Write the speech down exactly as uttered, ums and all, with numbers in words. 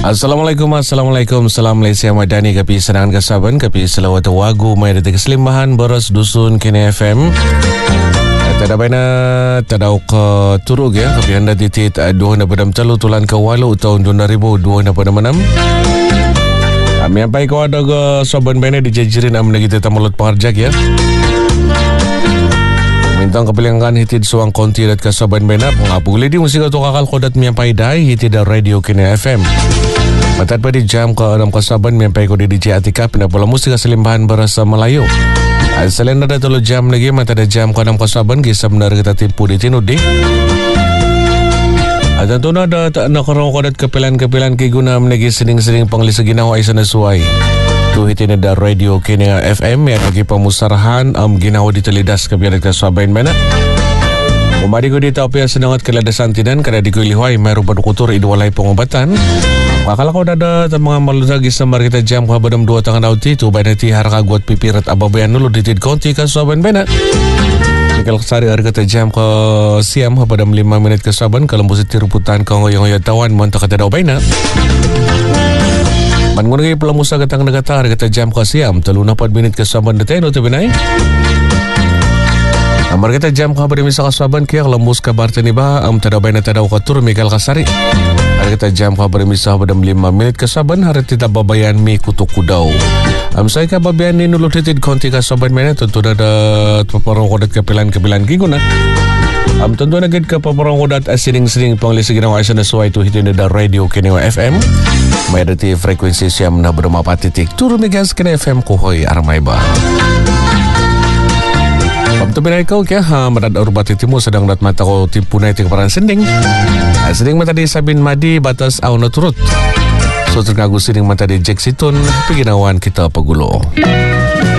Assalamualaikum, Assalamualaikum. Salam Malaysia Madani kapi senangan kasaban kapi selawat wagu mai detik keselimbahan beras dusun kini F M. Tada baina tada ke turug ya kapi anda titit dua na padam talu tulan ke walu tahun dua ribu dua na padam enam. Kami sampai ke ada ke soban baina dijajirin amna kita tamulut pengarjak ya. Mintang kepilangan hitid suang konti dat kasaban baina pengapuli di musik atau kakal kodat miampai dai hitid radio kini F M. Matat pada jam ke enam kasaban miampai ko di D J Atika pina pola musik keselimbahan berasa Melayu. Selain ada telu jam lagi mata ada jam ke enam kasaban kisah benar kita tipu di tinudi. Ada tu ada tak nak orang kodat kepilan-kepilan ki guna menegi sering-sering panglis ginawa isana suai. Tu hitid ada radio kini F M yang bagi pemusarahan am ginawa di telidas kebiaran kasaban mana. Umari ko di tapia senangat keladasan tinan kada dikulihuai meru berkutur idwalai pengobatan. Kalau kau dah ada temangan malu lagi sembar kita jam kau badam dua tangan auti tu bayi nanti harga guat pipirat ababayan dulu ditid konti kasaban bena. Kalau sehari hari kita jam ke siam kau badam lima minit kasaban kalau musim tiruputan kau yang yang tawan mantap kata dah bena. Mangungi pelamusa ketang negata hari kita jam ke siam telu napat minit kasaban detain tu benai. Amar kita jam kau badam misal kasaban kia lembus kabar teniba am tada bena tada ukatur Miguel Kasari. Hari kita jam khabar misah pada lima minit kasaban hari tidak babayan mi kutuk kudau. Am saya ka babayan ni nulu titid konti kasaban mana tentu ada paparong kodat kepilan-kepilan giguna. Am tentu ada ke paparong kodat sering-sering panglis ginawa asana suai tu hitin ada radio kini F M. Mayariti frekuensi siam na berapa titik turu megas kini F M kuhoi armai ba. Pamtu binay kau kaya ha madad urbat itimu sedang dat mata ko timpunay tingparan sending. Sending mata di Sabin Madi batas auna turut. So tergagu sending mata di Jack Situn piginawan kita pagulo.